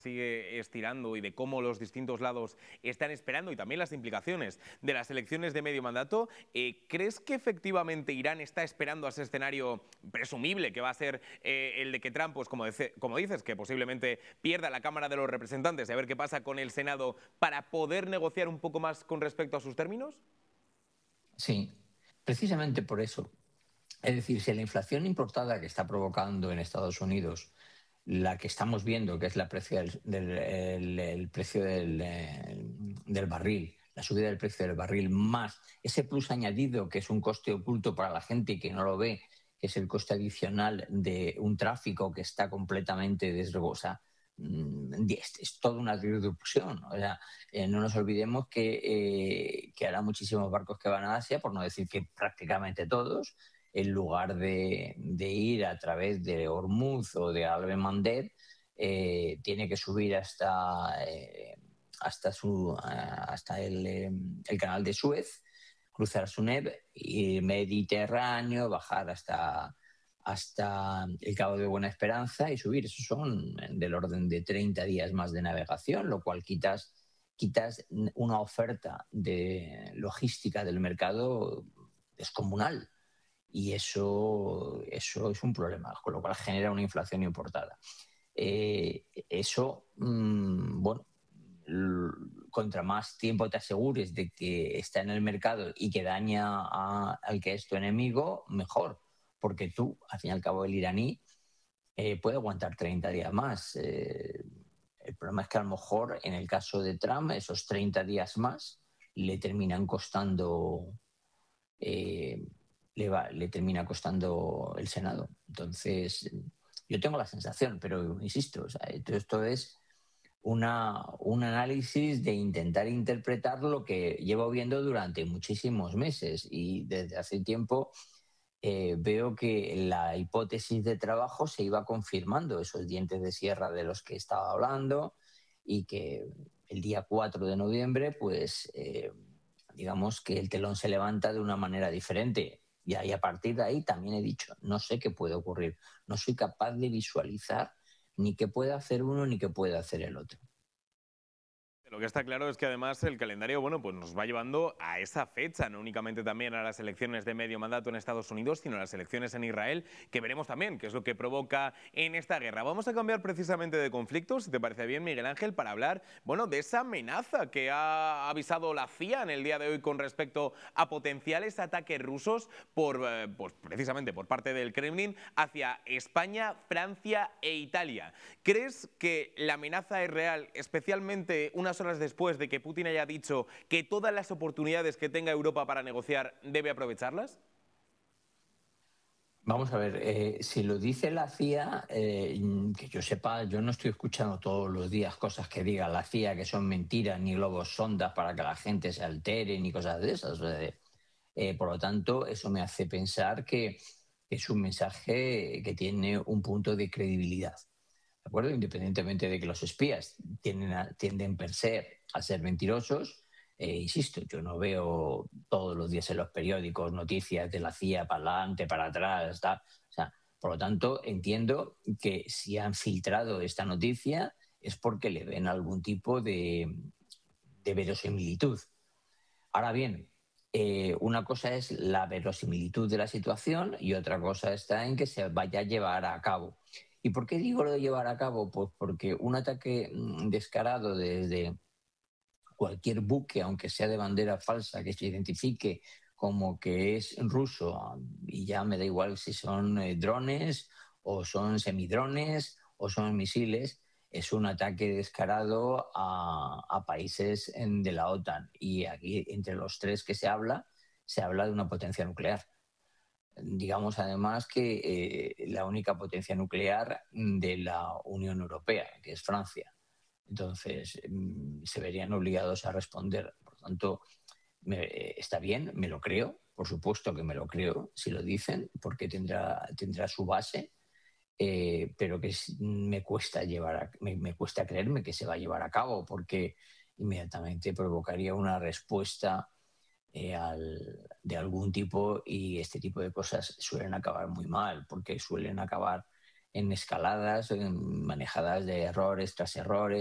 sigue estirando y de cómo los distintos lados están esperando y también las implicaciones de las elecciones de medio mandato, ¿crees que efectivamente Irán está esperando a ese escenario presumible que va a ser el de que Trump, pues como dices, que posiblemente pierda la Cámara de los Representantes y a ver qué pasa con el Senado para poder negociar un poco más con respecto a sus términos? Sí, precisamente por eso. Es decir, si la inflación importada que está provocando en Estados Unidos, la que estamos viendo, que es la precio el precio del barril, la subida del precio del barril, más ese plus añadido, que es un coste oculto para la gente y que no lo ve, que es el coste adicional de un tráfico que está completamente desregulado. Es toda una disrupción. O sea, no nos olvidemos que ahora muchísimos barcos que van a Asia, por no decir que prácticamente todos, en lugar de ir a través de Hormuz o de Bab el-Mandeb, tiene que subir hasta el canal de Suez, cruzar Suez, ir Mediterráneo, bajar hasta el Cabo de Buena Esperanza y subir. Eso son del orden de 30 días más de navegación, lo cual quitas una oferta de logística del mercado descomunal. Y eso es un problema, con lo cual genera una inflación importada. Bueno, contra más tiempo te asegures de que está en el mercado y que daña al que es tu enemigo, mejor, porque tú, al fin y al cabo, el iraní puede aguantar 30 días más. El problema es que a lo mejor en el caso de Trump, esos 30 días más le terminan costando le termina costando el Senado. Entonces, yo tengo la sensación, pero insisto, o sea, esto es un análisis de intentar interpretar lo que llevo viendo durante muchísimos meses y desde hace tiempo veo que la hipótesis de trabajo se iba confirmando, esos dientes de sierra de los que estaba hablando, y que el día 4 de noviembre, pues digamos que el telón se levanta de una manera diferente. Y ahí, a partir de ahí también he dicho, no sé qué puede ocurrir, no soy capaz de visualizar ni qué puede hacer uno ni qué puede hacer el otro. Lo que está claro es que además el calendario, bueno, pues nos va llevando a esa fecha, no únicamente también a las elecciones de medio mandato en Estados Unidos, sino a las elecciones en Israel, que veremos también qué es lo que provoca en esta guerra. Vamos a cambiar precisamente de conflictos, si te parece bien, Miguel Ángel, para hablar, bueno, de esa amenaza que ha avisado la CIA en el día de hoy con respecto a potenciales ataques rusos pues precisamente por parte del Kremlin hacia España, Francia e Italia. ¿Crees que la amenaza es real, especialmente unas horas después de que Putin haya dicho que todas las oportunidades que tenga Europa para negociar debe aprovecharlas? Vamos a ver, si lo dice la CIA, que yo sepa, yo no estoy escuchando todos los días cosas que diga la CIA que son mentiras, ni globos sondas para que la gente se altere, ni cosas de esas. Por lo tanto, eso me hace pensar que es un mensaje que tiene un punto de credibilidad. ¿De acuerdo? Independientemente de que los espías tienden per se a ser mentirosos, insisto, yo no veo todos los días en los periódicos noticias de la CIA para adelante, para atrás, tal. O sea, por lo tanto, entiendo que si han filtrado esta noticia es porque le ven algún tipo de verosimilitud. Ahora bien, una cosa es la verosimilitud de la situación y otra cosa está en que se vaya a llevar a cabo. ¿Y por qué digo lo de llevar a cabo? Pues porque un ataque descarado desde cualquier buque, aunque sea de bandera falsa, que se identifique como que es ruso, y ya me da igual si son drones o son semidrones o son misiles, es un ataque descarado a países de la OTAN. Y aquí, entre los tres que se habla de una potencia nuclear. Digamos además que la única potencia nuclear de la Unión Europea, que es Francia. Entonces, se verían obligados a responder. Por lo tanto, está bien, me lo creo, por supuesto que me lo creo, si lo dicen, porque tendrá su base, pero que me cuesta creerme que se va a llevar a cabo, porque inmediatamente provocaría una respuesta de algún tipo, y este tipo de cosas suelen acabar muy mal, porque suelen acabar en escaladas manejadas de errores tras errores.